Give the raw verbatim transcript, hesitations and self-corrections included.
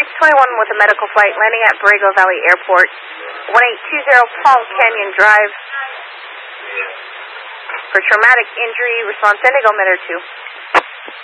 Reach twenty-one with a medical flight landing at Borrego Valley Airport, one eight two zero Palm Canyon Drive. For traumatic injury, response Indigo Meter two.